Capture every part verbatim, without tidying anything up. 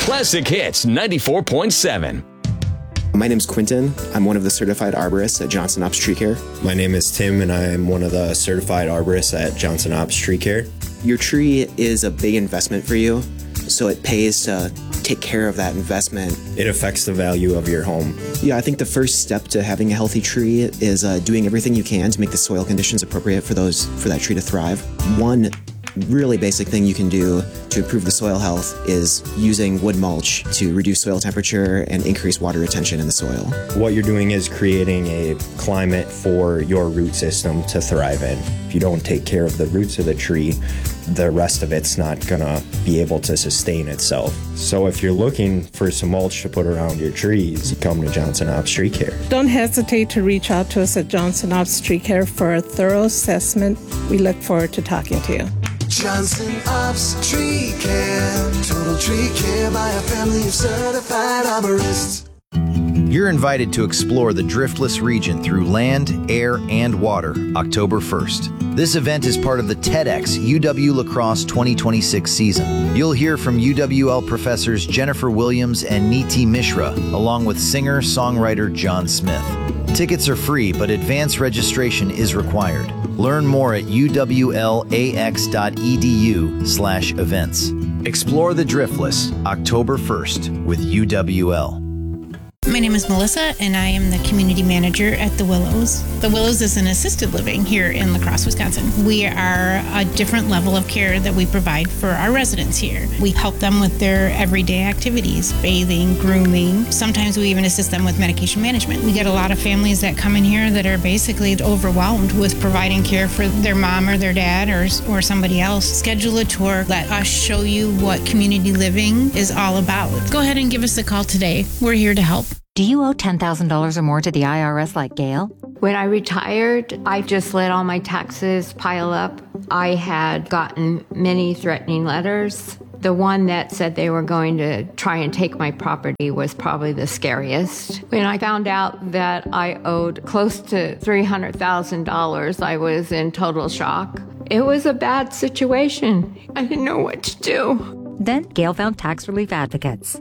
Classic Hits ninety-four point seven. My name's Quentin. I'm one of the certified arborists at Johnson Ops Tree Care. My name is Tim, and I'm one of the certified arborists at Johnson Ops Tree Care. Your tree is a big investment for you, so it pays to take care of that investment. It affects the value of your home. Yeah, I think the first step to having a healthy tree is uh, doing everything you can to make the soil conditions appropriate for those for that tree to thrive. One really basic thing you can do to improve the soil health is using wood mulch to reduce soil temperature and increase water retention in the soil. What you're doing is creating a climate for your root system to thrive in. If you don't take care of the roots of the tree, the rest of it's not gonna be able to sustain itself. So if you're looking for some mulch to put around your trees, you come to Johnson Ops Tree Care. Don't hesitate to reach out to us at Johnson Ops Tree Care for a thorough assessment. We look forward to talking to you. Johnson Ops Tree Care. Total tree care by a family of certified arborists. You're invited to explore the Driftless region through land, air, and water October first. This event is part of the TEDx U W La Crosse twenty twenty-six season. You'll hear from U W L professors Jennifer Williams and Niti Mishra, along with singer-songwriter John Smith. Tickets are free, but advance registration is required. Learn more at u w l a x dot e d u slash events. Explore the Driftless October first with U W L. My name is Melissa, and I am the community manager at The Willows. The Willows is an assisted living here in La Crosse, Wisconsin. We are a different level of care that we provide for our residents here. We help them with their everyday activities, bathing, grooming. Sometimes we even assist them with medication management. We get a lot of families that come in here that are basically overwhelmed with providing care for their mom or their dad or, or somebody else. Schedule a tour. Let us show you what community living is all about. Go ahead and give us a call today. We're here to help. Do you owe ten thousand dollars or more to the I R S like Gail? When I retired, I just let all my taxes pile up. I had gotten many threatening letters. The one that said they were going to try and take my property was probably the scariest. When I found out that I owed close to three hundred thousand dollars, I was in total shock. It was a bad situation. I didn't know what to do. Then Gail found tax relief advocates.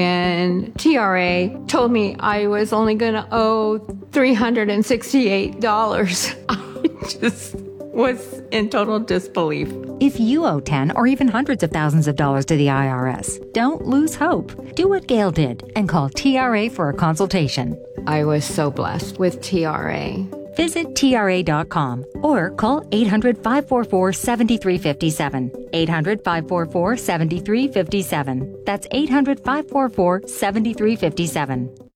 When T R A told me I was only going to owe three hundred sixty-eight dollars, I just was in total disbelief. If you owe ten or even hundreds of thousands of dollars to the I R S, don't lose hope. Do what Gail did and call T R A for a consultation. I was so blessed with T R A. Visit T R A dot com or call eight hundred, five four four, seven three five seven. eight hundred, five four four, seven three five seven. That's eight hundred, five four four, seven three five seven.